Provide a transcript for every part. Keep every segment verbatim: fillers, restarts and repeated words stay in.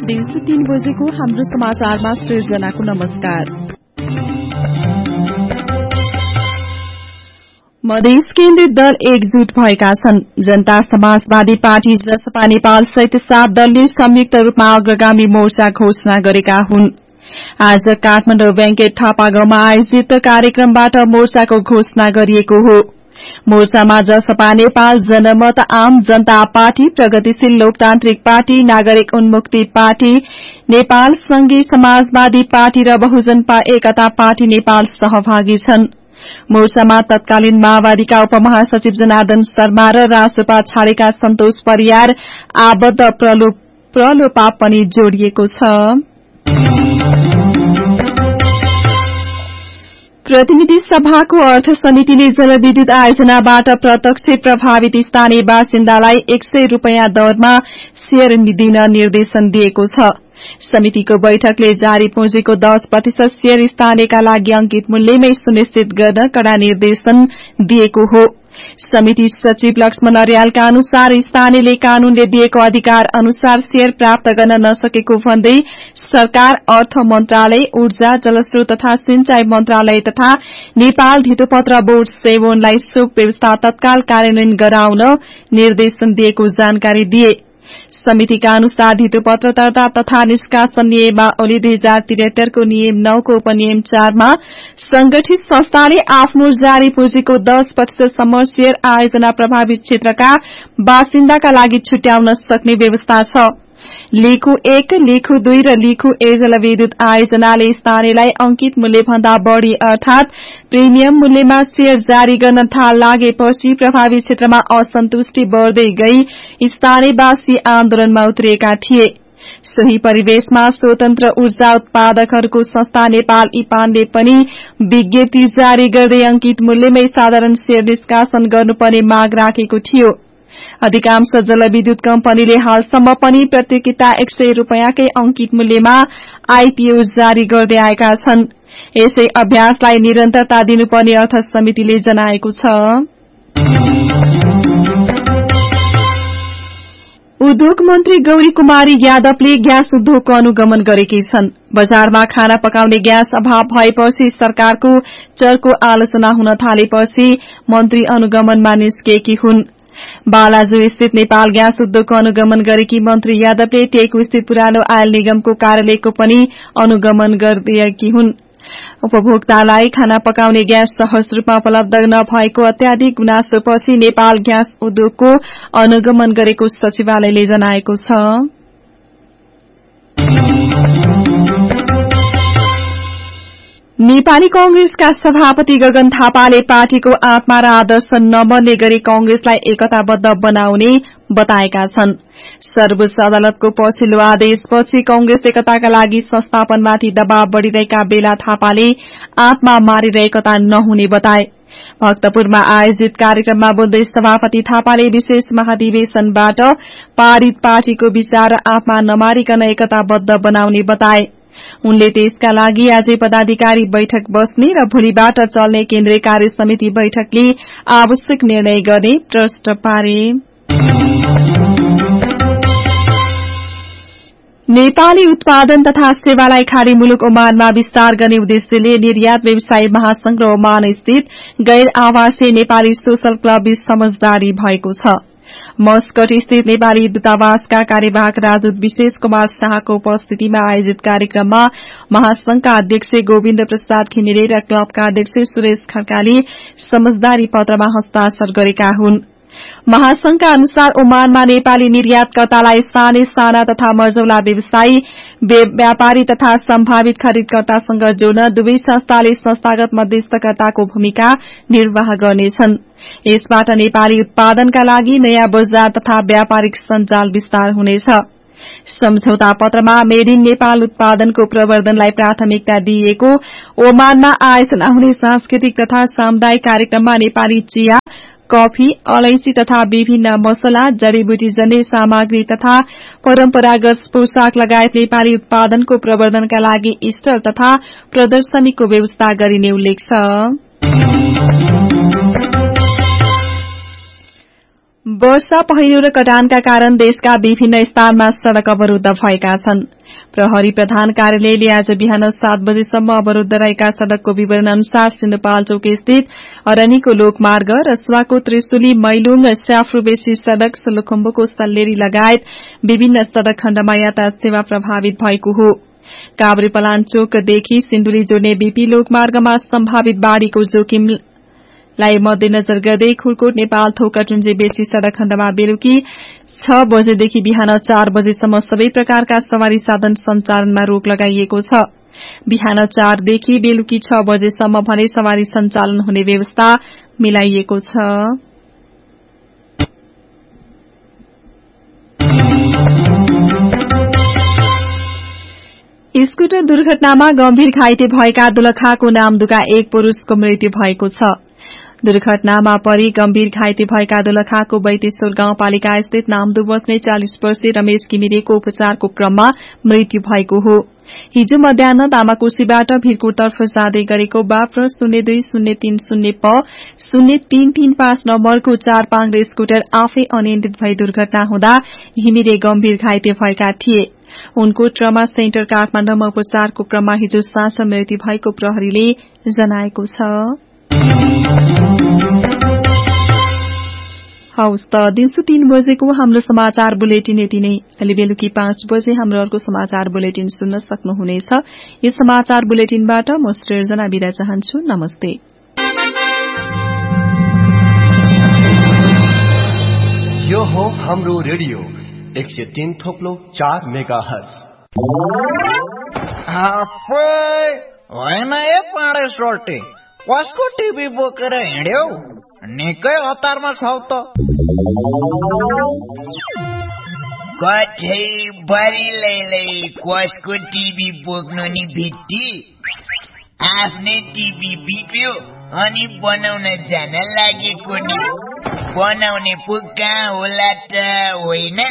दिउँसो तीन बजेको हाम्रो समाचारमा सृजनाको नमस्कार। मधेस केन्द्रित दल एकजुट भएका छन्। जनता समाजवादी पार्टी जसपा नेपाल सहित सात दलले संयुक्त रूपमा अग्रगामी मोर्चा घोषणा गरेका हुन्। आज काठमाडौँ बैंकेट थापागाउँमा आयोजित कार्यक्रमबाट मोर्चाको घोषणा गरिएको हो। मोर्चामा जसपा नेपाल, जनमत, आम जनता पार्टी, प्रगतिशील लोकतान्त्रिक पार्टी, नागरिक उन्मुक्ति पार्टी नेपाल, संघीय समाजवादी पार्टी र बहुजन एकता पार्टी नेपाल सहभागी छन्। मोर्चामा तत्कालीन माओवादीका उपमहासचिव जनार्दन शर्मा र रासोपा छाडेका सन्तोष परियार आबद्ध प्रलोपा पनि जोडिएको छ। प्रतिनिधि सभाको अर्थ समितिले जलविद्युत आयोजनाबाट प्रत्यक्ष प्रभावित स्थानीय बासिन्दालाई एक सय रूपियाँ दरमा शेयर दिन निर्देशन दिएको छ। समितिको बैठकले जारी पुँजीको दस प्रतिशत शेयर स्थानीयका लागि अंकित मूल्यमै सुनिश्चित गर्न कड़ा निर्देशन दिएको हो। समिति सचिव लक्ष्मण अर्यालका अनुसार स्थानीयले कानूनले दिएको अधिकार अनुसार शेयर प्राप्त गर्न नसकेको भन्दै सरकार, अर्थ मन्त्रालय, ऊर्जा, जलस्रोत तथा सिंचाई मन्त्रालय तथा नेपाल धितोपत्र बोर्ड सेवनलाई सो व्यवस्था तत्काल कार्यान्वयन गराउन निर्देशन दिएको जानकारी दिए। समितिका अनुसार धितोपत्र दर्ता तथा निष्कासन नियमावली दुई हजार त्रिहत्तरको नियम नौ को उपनियम चारमा संगठित संस्थाले आफ्नो जारी पुँजीको दस प्रतिशतसम्म शेयर आयोजना प्रभावित क्षेत्रका बासिन्दाका लागि छुट्याउन सक्ने व्यवस्था छ। लेखु एक, लेखु दुई र लेखु ए जलविद्युत आयोजनाले स्थानीयलाई अंकित मूल्यभन्दा बढ़ी अर्थात प्रिमियम मूल्यमा शेयर जारी गर्न थाल लागेपछि प्रभावित क्षेत्रमा असन्तुष्टि बढ़दै गई स्थानीयवासी आन्दोलनमा उत्रिएका थिए। सोही परिवेशमा स्वतन्त्र ऊर्जा उत्पादकहरूको संस्था नेपाल इपानले पनि विज्ञप्ति जारी गर्दै अंकित मूल्यमै साधारण शेयर निष्कासन गर्नुपर्ने माग राखेको थियो। अधिकांश जलविद्युत कम्पनीले हालसम्म पनि प्रत्येकिता एक सय रूपियाँकै अंकित मूल्यमा आईपीओ जारी गर्दै आएका छन्। यसै अभ्यासलाई निरन्तरता दिनुपर्ने अर्थ समितिले जनाएको छ। उद्योग मन्त्री गौरी कुमारी यादवले ग्यास उद्योगको अनुगमन गरेकी छन्। बजारमा खाना पकाउने ग्यास अभाव भएपछि सरकारको चर्को आलोचना हुन थालेपछि मन्त्री अनुगमनमा निस्किएकी हुन्। बालाजु स्थित नेपाल ग्यास उद्योगको अनुगमन गरेकी मन्त्री यादवले टेकु स्थित पुरानो आयल निगमको कार्यालयको पनि अनुगमन गरिएकी हुन्। उपभोक्तालाई खाना पकाउने ग्यास सहज रूपमा उपलब्ध नभएको अत्याधिक गुनासोपछि नेपाल ग्यास उद्योगको अनुगमन गरेको सचिवालयले जनाएको छ। नेपाली कांग्रेसका सभापति गगन थापाले पार्टीको आत्मा र आदर्श नमन्ने गरी कांग्रेसलाई एकताबद्ध बनाउने बताएका छन्। सर्वोच्च अदालतको पछिल्लो आदेशपछि कांग्रेस एकताका लागि संस्थापनमाथि दबाव बढ़िरहेका बेला थापाले आत्मा मारेर एकता नहुने बताए। भक्तपुरमा आयोजित कार्यक्रममा बोल्दै सभापति थापाले विशेष महाधिवेशनबाट पारित पार्टीको विचार आत्मा नमारिकन एकताबद्ध बनाउने बताए। उनले त्यसका लागि आजै पदाधिकारी बैठक बस्ने र भोलिबाट चल्ने केन्द्रीय कार्य समिति बैठकले आवश्यक निर्णय गर्ने प्रश्न पारे। नेपाली उत्पादन तथा सेवालाई खाड़ी मुलुक ओमानमा विस्तार गर्ने उद्देश्यले निर्यात व्यवसायी महासंघ र ओमान स्थित गैर आवासीय नेपाली सोशल क्लब बीच समझदारी भएको छ। मस्कट स्थित नेपाली दूतावासका कार्यवाहक राजदूत विशेष कुमार शाहको उपस्थितिमा आयोजित कार्यक्रममा महासंघका अध्यक्ष गोविन्द प्रसाद घिमिरे र क्लबका अध्यक्ष सुरेश खड्काले समझदारी पत्रमा हस्ताक्षर गरेका हुन्। महासंघका अनुसार ओमानमा नेपाली निर्यातकर्तालाई सानै साना तथा मझौला व्यवसायी, व्यापारी तथा सम्भावित खरिदकर्तासँग जोड्न दुवै संस्थाले संस्थागत मध्यस्थकर्ताको भूमिका निर्वाह गर्नेछन्। यसबाट नेपाली उत्पादनका लागि नयाँ बजार तथा व्यापारिक सञ्जाल विस्तार हुनेछ। सम्झौता पत्रमा मेड इन नेपाल उत्पादनको प्रवर्धनलाई प्राथमिकता दिइएको, ओमानमा आयोजना हुने सांस्कृतिक तथा सामुदायिक कार्यक्रममा नेपाली चिया, कफी, अलैंची तथा विभिन्न मसला, जड़ीबुटी जन्य सामग्री तथा परम्परागत पोशाक लगायत नेपाली उत्पादनको प्रवर्धनका लागि स्टल तथा प्रदर्शनीको व्यवस्था गरिने उल्लेख छ। वर्षा पहिरो र कटानका कारण देशका विभिन्न स्थानमा सड़क अवरूद्ध भएका छन्। प्रहरी प्रधान कार्यालयले आज बिहान सात बजेसम्म अवरूद्ध रहेका सड़कको विवरण अनुसार सिन्धुपाल्चोक स्थित अरनीको लोकमार्ग, रसुवाको त्रिशुली मैलुङ स्याफ्रुबेसी सड़क, सोलुखुम्बुको सल्लेरी लगायत विभिन्न सड़क खण्डमा यातायात सेवा प्रभावित भएको हो। काभ्रेपलाञ्चोकदेखि सिन्धुली जोड्ने बीपी लोकमार्गमा सम्भावित बाढ़ीको जोखिम लाई मध्यनजर गर्दै खुरकोट नेपाल थोकटुञ्जे बेसी सड़क खण्डमा बेलुकी छ बजेदेखि बिहान चार बजेसम्म सबै प्रकारका सवारी साधन सञ्चालनमा रोक लगाइएको छ। बिहान चारदेखि बेलुकी छ बजेसम्म भने सवारी सञ्चालन हुने व्यवस्था मिलाइएको छ। स्कुटर दुर्घटनामा गम्भीर घाइते भएका दोलखाको नामदुका एक पुरूषको मृत्यु भएको छ। दुर्घटनामा परि गम्भीर घाइते भएका दोलखाको बैतेश्वर गाउँपालिका स्थित नामदु बस्ने चालिस वर्षीय रमेश घिमिरेको उपचारको क्रममा मृत्यु भएको हो। हिजो मध्याह दामाकोशीबाट भिरकोटतर्फ जाँदै गरेको बाप्र शून्य दुई शून्य तीन शून्य प शून्य तीन तीन पाँच नम्बरको चार पाङ्ग्रे स्कुटर आफै अनियन्त्रित भई दुर्घटना हुँदा घिमिरे गम्भीर घाइते भएका थिए। उनको ट्रमा सेन्टर काठमाडौँमा उपचारको क्रममा हिजो साँझ मृत्यु भएको प्रहरीले जनाएको छ। हवस् त दिउँसो तीन बजेको हाम्रो समाचार बुलेटिन यति नै। अहिले बेलुकी पाँच बजे हाम्रो अर्को समाचार बुलेटिन सुन्न सक्नुहुनेछ। यो समाचार बुलेटिनबाट म सृजना बिदा चाहन्छु। नमस्ते। यो हो हाम्रो रेडियो एक सय तीन थोप्लो चार मेगा हर्ज। होइन ए पाँडे सोल्टे, कसको टिभी बोकेर हिँड्यौ? निकै हतारमा छौ त। कठै बरिलैलै कसको टिभी बोक्नु नि भित्ती। आफ्नै टिभी बिग्रियो अनि बनाउन जान लागेको नि। बनाउने पो कहाँ होला त होइन?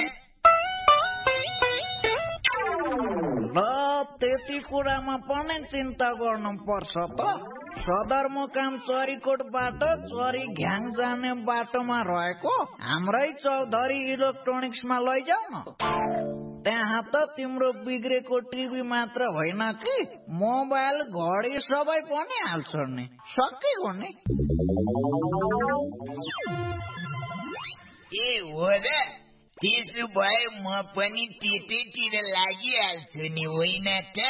त्यति कुरामा पनि चिन्ता गर्नु पर्छ त। सदरमुकाम चरीकोटबाट चरी घ्याङ जाने बाटोमा रहेको हाम्रै चौधरी इलेक्ट्रोनिक्समा लैजाऊ न। त्यहाँ त तिम्रो बिग्रेको टिभी मात्र होइन कि मोबाइल घडी सबै पनि हाल्छ नि। सकियो नि। ए हो र, त्यसो भए म पनि त्यतैतिर लागिहाल्छु नि, होइन त?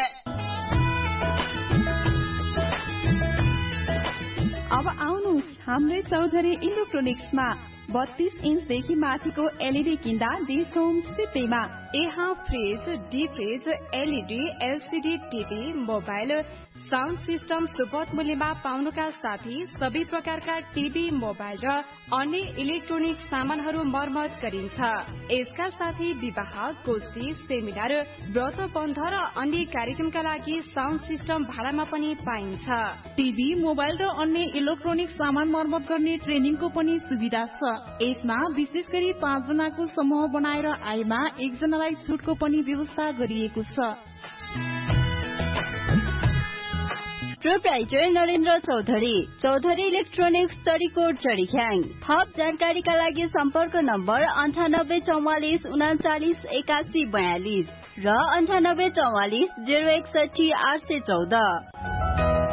अब आउनुहोस् हाम्रै चौधरी इलेक्ट्रोनिक्समा बत्तीस इन्चदेखि माथिको एलईडी किन्दा डिस होम सित्तैमा। यहाँ fridge, deep fridge, LED, LCD TV, mobile, sound system सुपथ मूल्यमा पाउनुका साथै सबै प्रकारका टिभी, मोबाइल र अन्य इलेक्ट्रोनिक सामानहरू मर्मत गरिन्छ। यसका साथै विवाह, गोष्ठी, सेमिनार, व्रत बन्ध र अन्य कार्यक्रमका लागि साउन्ड सिस्टम भाडामा पनि पाइन्छ। टिभी, मोबाइल र अन्य इलेक्ट्रोनिक सामान मर्मत गर्ने ट्रेनिङको पनि सुविधा छ। यसमा विशेष गरी पाँच जनाको समूह बनाएर आएमा एकजनालाई छुटको पनि व्यवस्था गरिएको छ। Proprietor Narendra Chaudhary, Chaudhary electronics, Charikot, चरीख्याङ। थप जानकारीका लागि सम्पर्क नम्बर अन्ठानब्बे चौवालिस उनाचालिस एकासी बयालिस र अन्ठानब्बे चौवालिस जेरो एकसठी आठ सय चौध।